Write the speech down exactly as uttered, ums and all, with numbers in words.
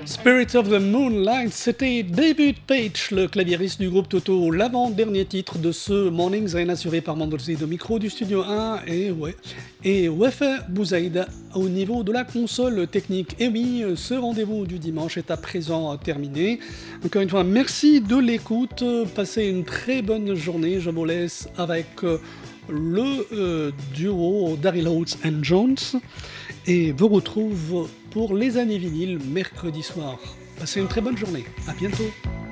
Spirit of the Moonlight, c'était David Page, le claviériste du groupe Toto, l'avant-dernier titre de ce Morning Zen assuré par Mandolzi de micro du studio un et ouais, et Wefa Bouzaïd au niveau de la console technique. Et oui, ce rendez-vous du dimanche est à présent terminé. Encore une fois, merci de l'écoute, passez une très bonne journée, je vous laisse avec le euh, duo Daryl Oates and Jones et vous retrouve pour les années vinyles mercredi soir. Passez une très bonne journée, à bientôt.